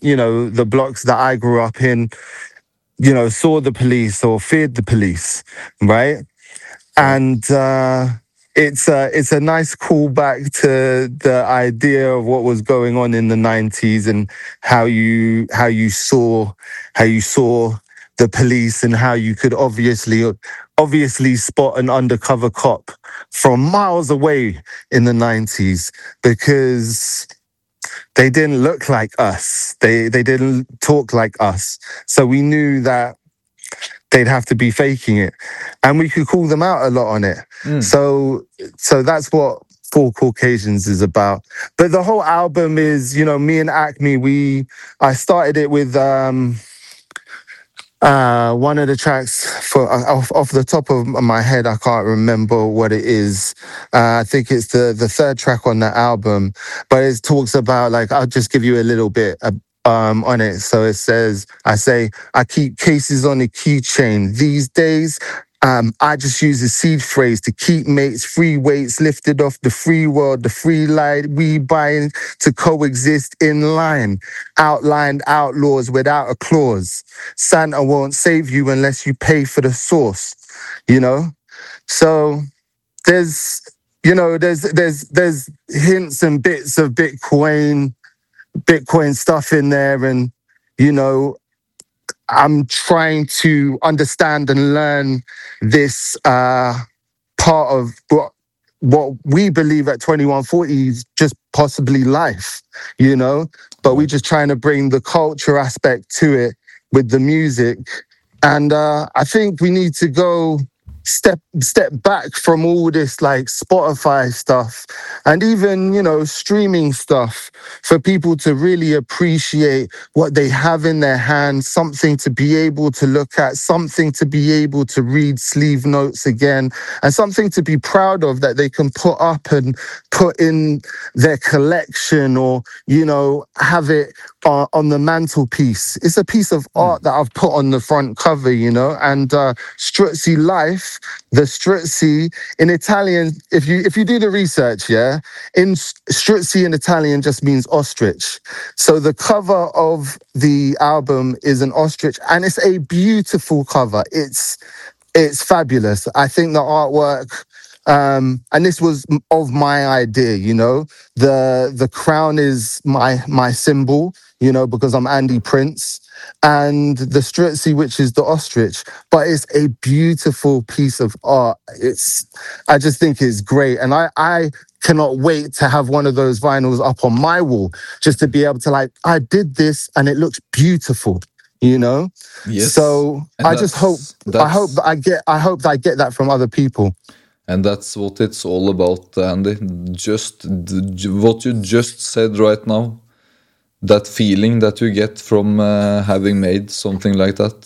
the blocks that I grew up in, saw the police or feared the police, right? Yeah. And it's a nice callback to the idea of what was going on in the 90s and how you saw the police and how you could obviously spot an undercover cop from miles away in the 90s because they didn't look like us. They didn't talk like us. So we knew that they'd have to be faking it. And we could call them out a lot on it. Mm. So that's what Four Caucasians is about. But the whole album is, me and Acme, I started it with one of the tracks for off the top of my head, I can't remember what it is. I think it's the third track on that album, but it talks about like I'll just give you a little bit on it. So it says, I keep cases on a keychain these days. I just use the seed phrase to keep mates, free weights lifted off the free world, the free light we buying to coexist in line. Outlined outlaws without a clause. Santa won't save you unless you pay for the sauce, you know? So there's, there's hints and bits of Bitcoin stuff in there. And, I'm trying to understand and learn this part of what we believe at 2140 is just possibly life, but we're just trying to bring the culture aspect to it with the music. And I think we need to go step back from all this like Spotify stuff and even, streaming stuff for people to really appreciate what they have in their hands, something to be able to look at, something to be able to read sleeve notes again, and something to be proud of that they can put up and put in their collection or, have it on the mantelpiece. It's a piece of art that I've put on the front cover, and Struzzi Life, the Struzzi in Italian, if you do the research, in Struzzi in Italian just means ostrich. So the cover of the album is an ostrich and it's a beautiful cover. It's fabulous. I think the artwork, and this was of my idea, the crown is my symbol, because I'm Andy Prince, and the Struzzi, which is the ostrich, but it's a beautiful piece of art. I just think it's great. And I cannot wait to have one of those vinyls up on my wall, just to be able to I did this and it looks beautiful. Yes. So And I just hope that I get that from other people. And that's what it's all about, Andy. Just what you just said right now. That feeling that you get from having made something like that.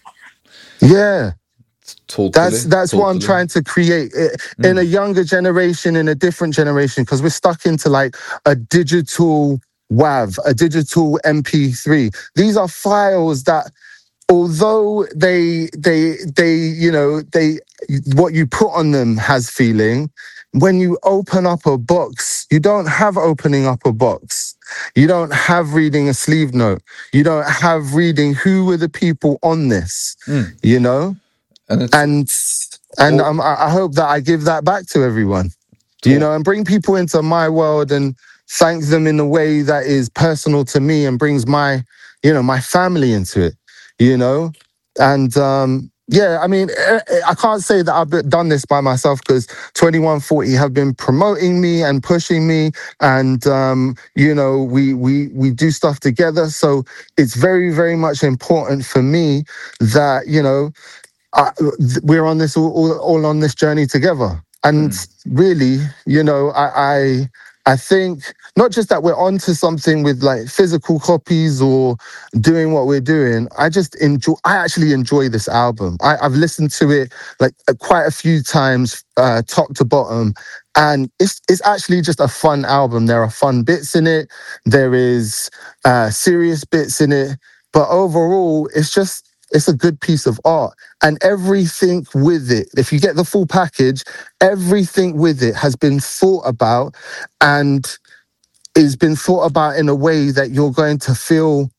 Yeah. Totally. That's what I'm trying to create in a younger generation, in a different generation, because we're stuck into like a digital WAV, a digital MP3. These are files that, although they what you put on them has feeling, when you open up a box, you don't have opening up a box. You don't have reading a sleeve note. You don't have reading who were the people on this, And I hope that I give that back to everyone, and bring people into my world and thank them in a way that is personal to me and brings my family into it, And I mean, I can't say that I've done this by myself because 2140 have been promoting me and pushing me, and we do stuff together. So it's very, very much important for me that we're on this all on this journey together. And really, I think not just that we're onto something with like physical copies or doing what we're doing. I actually enjoy this album. I've listened to it like quite a few times, top to bottom. And it's actually just a fun album. There are fun bits in it. There is serious bits in it. But overall, it's a good piece of art. And everything with it, if you get the full package, everything with it has been thought about and is been thought about in a way that you're going to feel